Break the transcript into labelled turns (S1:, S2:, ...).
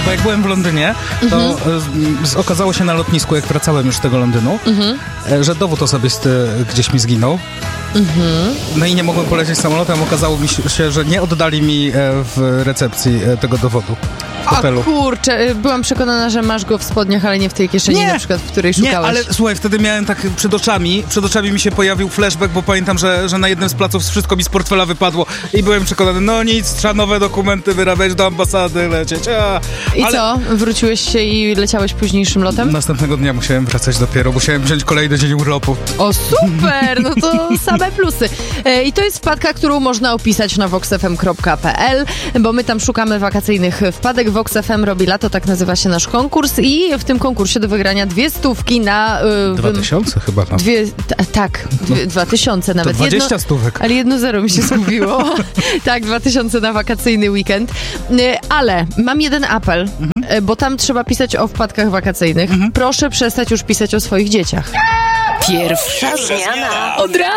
S1: bo jak byłem w Londynie, to okazało się na lotnisku, jak wracałem już z tego Londynu, że dowód osobisty gdzieś mi zginął. No i nie mogłem polecieć samolotem. Okazało mi się, że nie oddali mi w recepcji tego dowodu w hotelu.
S2: O kurczę, byłam przekonana, że masz go w spodniach, ale nie w tej kieszeni na przykład, w której szukałeś.
S1: Nie, ale słuchaj, wtedy miałem tak przed oczami mi się pojawił flashback, bo pamiętam, że na jednym z placów wszystko mi z portfela wypadło i byłem przekonany, no nic, trzeba nowe dokumenty wyrabiać, do ambasady lecieć.
S2: I co? Wróciłeś się i leciałeś późniejszym lotem?
S1: Następnego dnia musiałem wracać dopiero, musiałem wziąć kolejny dzień urlopu.
S2: O super, no to same plusy. I to jest wpadka, którą można opisać na voxfm.pl, bo my tam szukamy wakacyjnych wpadek. Vox FM robi lato, tak nazywa się nasz konkurs i w tym konkursie do wygrania 200 na...
S1: 2000 chyba tam.
S2: 2000 nawet.
S1: To 20 stówek.
S2: Ale 1 0 mi się zgubiło. Tak, 2000 na wakacyjny weekend. Ale mam jeden apel, bo tam trzeba pisać o wpadkach wakacyjnych. Proszę przestać już pisać o swoich dzieciach.
S3: Pierwsza zmiana. Od razu.